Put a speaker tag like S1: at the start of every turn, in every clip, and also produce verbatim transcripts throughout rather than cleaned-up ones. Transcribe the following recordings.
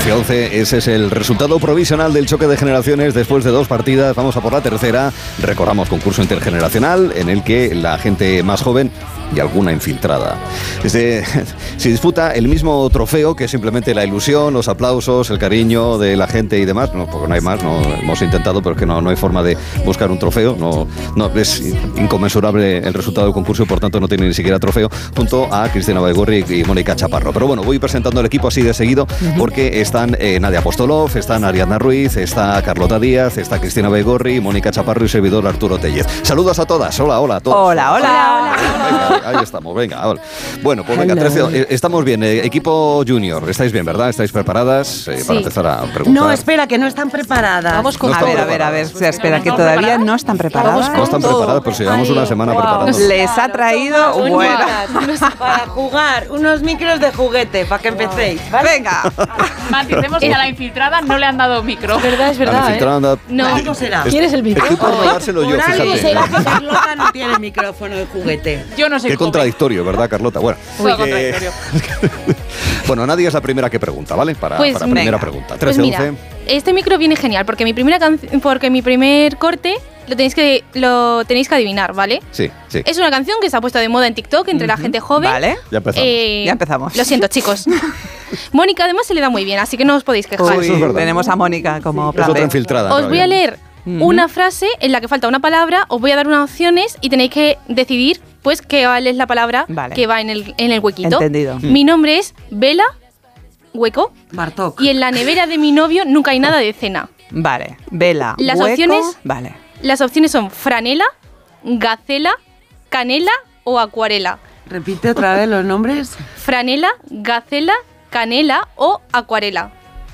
S1: trece once, ese es el resultado provisional del choque de generaciones después de dos partidas. Vamos a por la tercera. Recordamos concurso intergeneracional en el que la gente más joven y alguna infiltrada se, se disputa el mismo trofeo, que es simplemente la ilusión, los aplausos, el cariño de la gente y demás. No, porque no hay más, no hemos intentado, pero es que no, no hay forma de buscar un trofeo. No, no es inconmensurable el resultado del concurso y por tanto no tiene ni siquiera trofeo, junto a Cristina Baigorri y Mónica Chaparro. Pero bueno, voy presentando el equipo así de seguido, porque están eh, Nadia Apostolov, están Ariadna Ruiz, está Carlota Díaz, está Cristina Baigorri, Mónica Chaparro y servidor Arturo Tellez. Saludos a todas. Hola, hola a todos.
S2: Hola, hola, hola.
S1: Venga, ahí estamos, venga. Ahora. Bueno, pues venga, trece, eh, estamos bien. Eh, equipo junior, estáis bien, ¿verdad? ¿Estáis preparadas eh,
S3: Sí.
S1: para empezar a preguntar?
S4: No, espera, que no están preparadas.
S3: Vamos con
S1: No
S2: A
S1: están
S2: ver, a ver, a ver.
S1: preparadas.
S2: O sea, espera, que todavía no están preparadas.
S1: No están preparadas, pero si llevamos una semana
S3: Wow.
S1: preparando.
S2: Les ha traído, bueno.
S4: Para jugar, unos micros de juguete, para que empecéis, ¿vale?
S2: Venga.
S5: Maticemos que a la infiltrada no le han dado micro.
S3: Es verdad, es
S1: La
S3: verdad, ¿eh?
S1: infiltrada anda-
S5: No.
S4: ¿Cómo será?
S1: Es-
S3: ¿Quieres el micro?
S1: Estoy por robárselo yo,
S4: Por algo
S1: fíjate.
S4: será que Carlota no tiene micrófono de juguete.
S5: Yo no soy
S1: Qué
S5: joven.
S1: contradictorio, ¿verdad, Carlota? Bueno,
S5: Fue
S1: que-
S5: contradictorio.
S1: bueno, Nadia es la primera que pregunta, ¿vale? Para,
S6: Pues,
S1: para primera
S2: venga.
S1: pregunta.
S6: Pues
S1: trece
S6: mira,
S1: once.
S6: este micro viene genial porque mi primera canción, porque mi primer corte lo tenéis que lo tenéis que adivinar, ¿vale?
S1: Sí, sí.
S6: Es una canción que se ha puesto de moda en TikTok entre la gente joven.
S2: Vale.
S1: Ya empezamos.
S6: Eh,
S2: Ya empezamos.
S6: Lo siento, chicos. Mónica además se le da muy bien, así que no os podéis quejar.
S1: Sí, eso es verdad.
S2: tenemos a Mónica como
S1: Es
S2: plan
S1: otra
S2: B.
S1: infiltrada.
S6: Os voy a
S1: todavía.
S6: leer una frase en la que falta una palabra, os voy a dar unas opciones y tenéis que decidir pues qué vale es la palabra
S2: Vale.
S6: que va en el, en el huequito.
S2: Entendido.
S6: Mi nombre es Vela, hueco,
S4: Bartok.
S6: y en la nevera de mi novio nunca hay nada de cena.
S2: Vale. Vela.
S6: Las
S2: hueco.
S6: opciones-
S2: Vale.
S6: Las opciones son franela, gacela, canela o acuarela.
S4: Repite otra vez los nombres.
S6: Franela, gacela, canela o acuarela.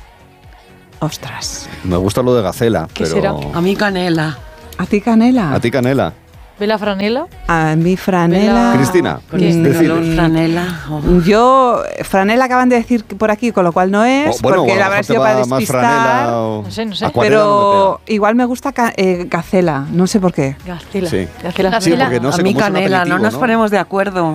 S2: Ostras.
S1: Me gusta lo de Gacela,
S3: ¿Qué
S1: pero...
S3: será?
S4: A mí canela.
S2: ¿A ti, Canela?
S1: ¿A ti, Canela?
S3: ¿Ve la franela?
S2: A mí, Franela.
S3: Vela.
S1: Cristina,
S4: Con
S3: ¿Qué?
S4: este
S1: decides.
S4: olor franela. Oh.
S2: Yo, Franela acaban de decir por aquí, con lo cual no es,
S1: O, bueno,
S2: porque
S1: o a
S2: la
S1: lo
S2: habrá
S1: mejor te
S2: sido para
S1: va más
S2: despistar.
S1: franela o...
S3: No sé, no sé.
S1: Acuarela no
S2: Pero
S1: me
S2: igual me gusta ca- eh, Gacela, no sé por qué.
S3: Gacela.
S1: Sí.
S3: Gacela.
S1: Sí, porque no
S4: a
S1: sé
S4: mí
S1: cómo es un
S4: canela, no
S1: aperitivo,
S4: nos
S1: ¿no?
S4: ponemos de acuerdo.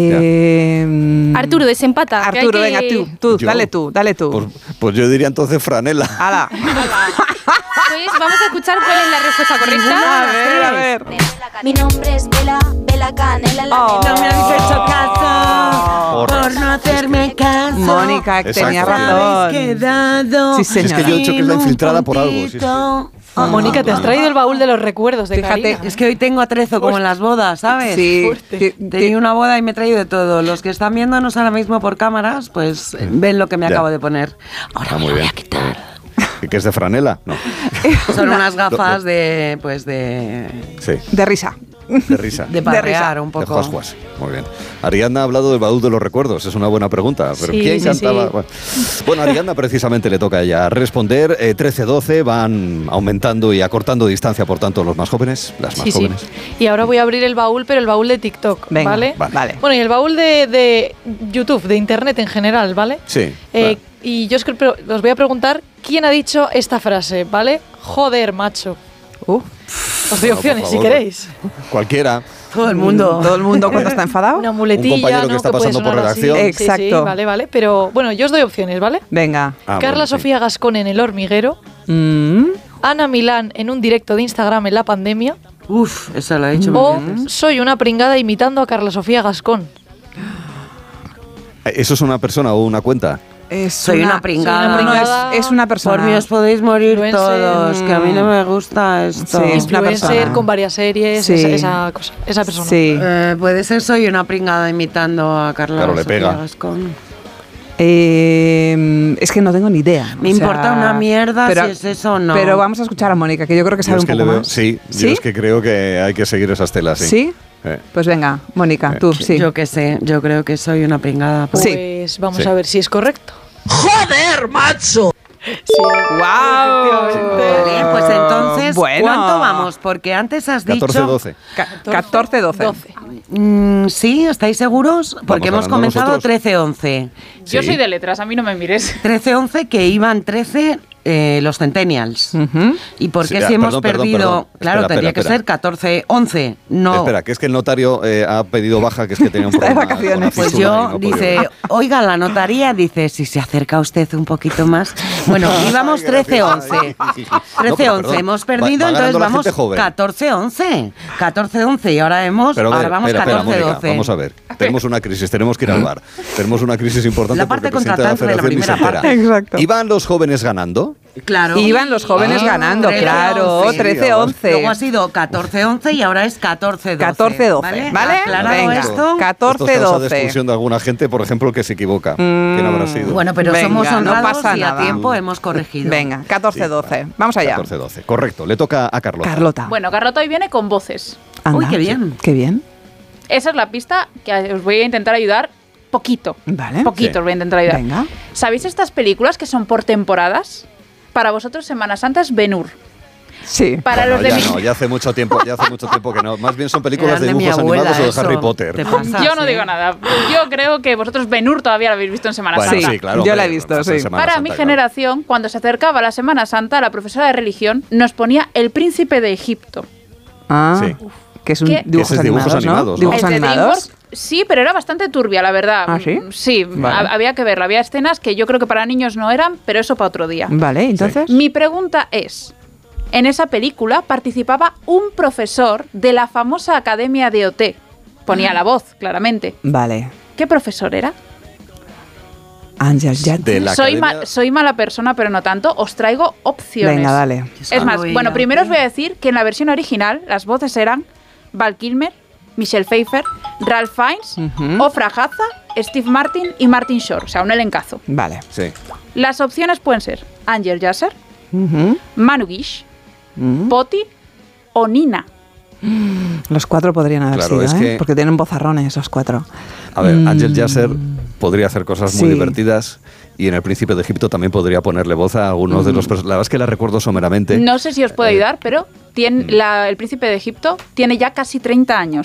S2: Eh,
S6: Arturo, desempata. que hay
S2: Arturo,
S6: que-
S2: venga, tú, tú,
S1: Yo.
S2: dale tú, dale tú.
S1: Pues, pues yo diría entonces franela.
S2: Hala.
S6: Pues vamos a escuchar cuál es la respuesta correcta.
S2: A ver, a ver.
S7: Mi nombre es Vela, Vela Canela, la
S2: Oh.
S4: No me habéis hecho caso
S1: Porras.
S4: por no hacerme caso.
S2: Mónica,
S1: Exacto.
S2: tenía
S4: Os habéis
S2: razón.
S4: quedado
S2: Sí,
S1: Si es
S2: señor.
S1: que yo he dicho que es la
S4: sin un
S1: infiltrada por algo. Sí, sí.
S4: puntito.
S3: Ah, Mónica, te has traído el baúl de los recuerdos de
S2: Fíjate,
S3: Karina.
S4: Es que hoy tengo atrezo como en las bodas, ¿sabes?
S2: Sí.
S3: fuerte.
S2: Ti-
S4: Tenía una boda y me he traído de todo. Los que están viéndonos ahora mismo por cámaras, pues eh, ven lo que me
S1: Ya.
S4: acabo de poner. Ahora
S1: Ah,
S4: me
S1: muy
S4: lo voy
S1: bien.
S4: a quitar.
S1: ¿Y qué es de franela? No.
S4: Son unas gafas de, pues de,
S1: Sí,
S2: De risa.
S1: de risa.
S4: de parrear un
S1: De
S4: poco.
S1: juas-juas. Muy bien. Ariadna ha hablado del baúl de los recuerdos. Es una buena pregunta. Pero
S3: Sí,
S1: ¿quién
S3: sí,
S1: cantaba?
S3: sí.
S1: Bueno, Bueno, Ariadna precisamente le toca a ella responder. Eh, trece doce van aumentando y acortando distancia, por tanto, los más jóvenes, las más
S3: Sí, sí.
S1: jóvenes.
S3: Y ahora voy a abrir el baúl, pero el baúl de TikTok,
S2: Venga,
S3: ¿vale?
S1: vale.
S2: Vale.
S3: Bueno, y el baúl de, de YouTube, de Internet en general, ¿vale?
S1: Sí.
S3: Eh,
S1: claro.
S3: Y yo os, creo- os voy a preguntar quién ha dicho esta frase, ¿vale? Joder, macho.
S2: Uh,
S3: Os doy
S1: Bueno, por
S3: opciones, si
S1: favor.
S3: queréis.
S1: Cualquiera.
S4: Todo el mundo.
S2: Todo el mundo cuando está enfadado.
S3: Una muletilla,
S1: Un compañero que
S3: ¿no?
S1: está
S3: puede
S1: pasando por
S3: sonar así.
S1: redacción.
S3: Sí, sí,
S2: Exacto.
S3: vale, vale. Pero bueno, yo os doy opciones, ¿vale?
S2: Venga.
S1: Ah,
S3: Carla
S1: bueno, sí.
S3: Sofía Gascón en El Hormiguero.
S2: Mm.
S3: Ana Milán en un directo de Instagram en la pandemia.
S4: Uf, eso lo he dicho
S3: O
S4: mil veces.
S3: soy una pringada imitando a Carla Sofía Gascón.
S1: ¿Eso es una persona o una cuenta?
S2: Es
S4: Soy una pringada.
S3: soy una pringada.
S2: No, es, es una persona.
S4: Por mí os podéis morir
S3: Influencer.
S4: todos, que a mí no me gusta esto.
S2: Sí, es una
S3: Influencer
S2: persona.
S3: con varias series,
S2: Sí.
S3: esa, esa cosa, esa persona.
S2: Sí.
S4: Eh, puede ser soy una pringada imitando a Carla
S1: Claro, le
S4: Sofía
S1: pega.
S4: Gascón.
S2: Eh, es que no tengo ni idea.
S4: Me
S2: o sea,
S4: importa una mierda si es eso o no.
S2: Pero vamos a escuchar a Mónica, que yo creo que
S1: Yo
S2: sabe
S1: es
S2: un
S1: que
S2: poco
S1: le veo-
S2: más.
S1: Sí, yo
S2: ¿Sí?
S1: es que creo que hay que seguir esas telas. Sí.
S2: ¿Sí?
S1: Eh.
S2: Pues venga, Mónica, tú, sí.
S4: Yo qué sé, yo creo que soy una pringada.
S3: Pues
S2: Sí.
S3: vamos
S1: Sí.
S3: a ver si es correcto.
S4: ¡Joder, macho!
S3: Sí.
S2: ¡Wow!
S4: Vale, pues entonces,
S2: Bueno.
S4: ¿cuánto vamos? Porque antes has
S1: catorce
S4: dicho...
S1: doce.
S2: catorce doce.
S3: doce.
S4: Mm, ¿Sí? ¿Estáis seguros? Porque hemos
S1: ganando
S4: comenzado
S1: nosotros.
S4: trece once.
S5: Yo
S1: Sí.
S5: soy de letras, a mí no me mires.
S4: trece once que iban trece eh, los centennials.
S2: Ujú.
S4: ¿Y por qué
S1: Sí,
S4: si
S1: ah,
S4: hemos
S1: perdón, perdón,
S4: perdido?
S1: perdón.
S4: Claro,
S1: Espera,
S4: tendría
S1: espera,
S4: que ser catorce once. No.
S1: Espera, que es que el notario eh, ha pedido baja, que es que tenía un
S2: Está de
S1: problema.
S2: vacaciones.
S1: con
S4: Pues
S1: Hacienda y
S4: yo,
S1: no podía
S4: dice,
S1: venir.
S4: oiga, la notaría, dice, si se acerca usted un poquito más. Bueno, íbamos
S1: Ay, gracias.
S4: trece once.
S1: Ay, no,
S4: trece
S1: pero
S4: once,
S1: perdón,
S4: hemos
S1: va-
S4: perdido,
S1: va ganando
S4: entonces
S1: la
S4: vamos
S1: gente joven.
S4: catorce once. catorce once y ahora hemos,
S1: Pero a ver,
S4: ahora vamos
S1: espera, espera,
S4: catorce
S1: Mónica,
S4: doce.
S1: vamos a ver. Tenemos una crisis, tenemos que ir al bar. Tenemos una crisis importante
S4: La parte
S1: porque el presidente de la
S4: contratante de la
S1: Federación ni se
S4: primera
S1: entera.
S4: parte.
S2: Exacto.
S1: ¿Iban los jóvenes ganando?
S4: Claro.
S2: Iban los jóvenes
S1: Ah,
S2: ganando,
S4: trece
S2: claro,
S4: once.
S2: trece once.
S4: Luego ha sido catorce once y ahora es catorce doce.
S2: catorce doce,
S4: ¿Vale?
S2: ¿vale?
S4: Aclarado
S2: Venga.
S4: esto.
S2: catorce
S1: Esto es causa de
S2: doce.
S1: expulsión de alguna gente, por ejemplo, que se equivoca. ¿Quién habrá sido?
S4: Bueno, pero
S2: Venga,
S4: somos
S2: no
S4: honrados
S2: pasa
S4: y a
S2: nada.
S4: tiempo hemos corregido.
S2: Venga, catorce doce.
S1: vale.
S2: Vamos allá.
S1: catorce doce, correcto. Le toca a Carlota.
S2: Carlota.
S5: Bueno, Carlota hoy viene con voces.
S2: Anda.
S4: Uy, qué bien.
S2: Qué bien.
S5: Esa es la pista que os voy a intentar ayudar poquito.
S2: Vale.
S5: Poquito
S1: Sí.
S5: os voy a intentar ayudar.
S2: Venga.
S5: ¿Sabéis estas películas que son por temporadas? Para vosotros Semana Santa es Ben-Hur.
S2: Sí.
S5: Para
S1: Bueno,
S5: los de
S1: ya
S5: mi...
S1: no, ya hace mucho tiempo, ya hace mucho tiempo que no. Más bien son películas
S4: Eran
S1: de
S4: de mi
S1: dibujos
S4: abuela,
S1: animados o de
S4: eso.
S1: Harry Potter.
S4: Te pasas,
S5: Yo no
S4: ¿eh?
S5: digo nada. Yo creo que vosotros Ben-Hur todavía lo habéis visto en Semana
S1: Bueno,
S5: Santa.
S1: sí, claro.
S2: Yo
S1: hombre,
S2: la he visto,
S1: pasa en
S2: sí.
S1: Semana
S5: Para
S1: Santa,
S5: mi
S1: claro.
S5: generación, cuando se acercaba la Semana Santa, la profesora de religión nos ponía El Príncipe de Egipto.
S2: Ah,
S1: Sí.
S2: que es un
S5: ¿Qué?
S2: dibujos,
S1: Ese es dibujos
S2: animados,
S1: animados,
S2: ¿no?
S1: ¿no?
S2: Dibujos
S5: El de
S2: animados.
S5: DreamWorks, sí, pero era bastante turbia, la verdad.
S2: ¿Ah, sí?
S5: Sí,
S2: Vale.
S5: ha- había que verla. Había escenas que yo creo que para niños no eran, pero eso para otro día.
S2: Vale, entonces.
S5: Mi pregunta es, en esa película participaba un profesor de la famosa Academia de O T. Ponía la voz, claramente.
S2: Vale.
S5: ¿Qué profesor era?
S2: Ángel Yat.
S1: De la
S5: Soy,
S1: academia-
S5: ma- soy mala persona, pero no tanto. Os traigo opciones.
S2: Venga, dale.
S5: Es más,
S4: Solo
S5: bueno,
S4: ella.
S5: primero os voy a decir que en la versión original las voces eran Val Kilmer, Michelle Pfeiffer, Ralph Fiennes,
S2: Ujú.
S5: Ofra Haza, Steve Martin y Martin Short. O sea, un elencazo.
S2: Vale.
S1: Sí.
S5: Las opciones pueden ser Angel Yasser,
S2: Ujú.
S5: Manu Guish,
S2: Mm.
S5: Poti o Nina.
S2: Los cuatro podrían haber
S1: Claro,
S2: sido,
S1: es
S2: ¿eh?
S1: que-
S2: Porque tienen vozarrones esos cuatro.
S1: A ver,
S2: Mm.
S1: Ángel Yasser podría hacer cosas muy
S2: Sí.
S1: divertidas y en El Príncipe de Egipto también podría ponerle voz a algunos
S2: Mm.
S1: de los... pers- La verdad es que la recuerdo someramente.
S5: No sé si os puedo
S1: Eh,
S5: ayudar, pero tiene, la- el príncipe de Egipto tiene ya casi treinta años.